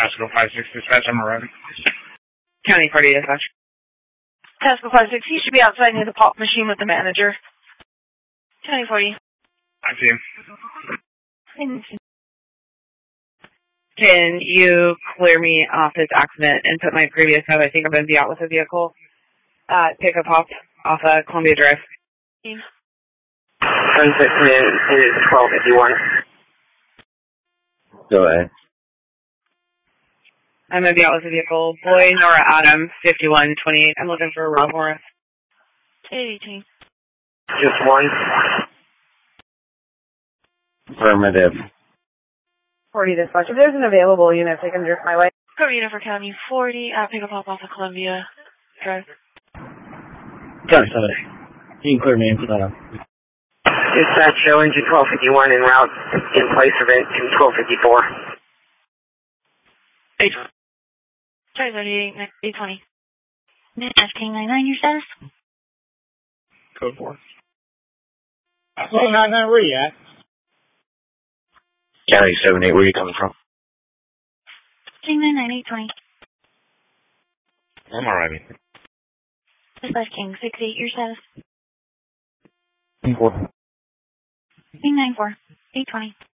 Tasco 56 dispatch, I'm arriving. County Party Dispatch. Tasco 56, he should be outside near the pop machine with the manager. County 40. I see him. Can you clear me off this accident and put my previous note? I think I'm going to be out with a vehicle. Pickup hop off Columbia Drive. 26 minutes is 1251. Go ahead. I'm going to be out with a vehicle. Boy, Nora Adams, 5128. I'm looking for Rob Morris. 18. Just one. Affirmative. 40 dispatch. If there's an available unit, they can drift my way. Cover unit for County 40. Pickup hop off of Columbia Drive. County 70. You can clear me into that. Dispatch show engine 1251 en route in place of engine 1254. 820. Dispatch King 99, your status? Code 4. Hey, 99, where you at? County 78, where are you coming from? King 99, 820. I'm arriving. Dispatch King 68, your status? 4. King 94, 820.